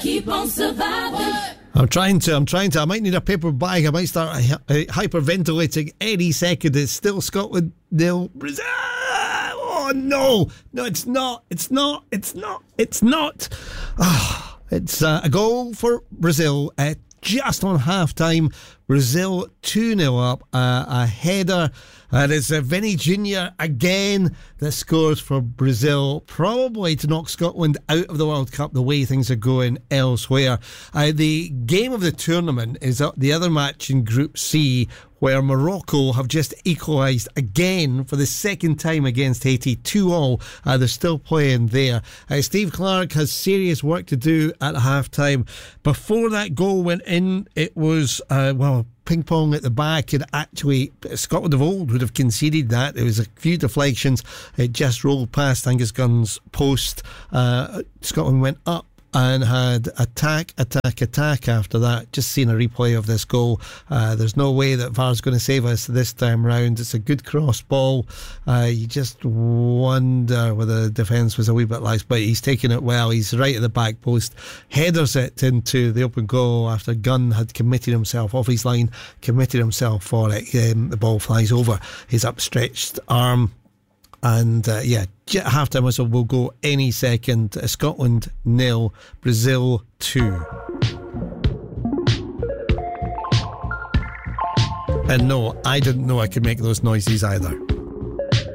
Keep on surviving. I'm trying to. I might need a paper bag. I might start hyperventilating any second. It's still Scotland 0, Brazil. Oh no, it's not. It's a goal for Brazil at just on half time. Brazil 2-0 up. A header. And it's Vinny Jr. again that scores for Brazil, probably to knock Scotland out of the World Cup the way things are going elsewhere. The game of the tournament is the other match in Group C, where Morocco have just equalised again for the second time against Haiti, 2-2. They're still playing there. Steve Clarke has serious work to do at half-time. Before that goal went in, it was, ping pong at the back, and actually Scotland of old would have conceded that. There was a few deflections. It just rolled past Angus Gunn's post. Scotland went up and had attack after that. Just seeing a replay of this goal. There's no way that VAR's going to save us this time round. It's a good cross ball. You just wonder whether the defence was a wee bit lax, but he's taking it well. He's right at the back post, headers it into the open goal after Gunn had committed himself off his line, committed himself for it. The ball flies over his upstretched arm. And half-time whistle will go any second. Scotland 0, Brazil 2. And no, I didn't know I could make those noises either.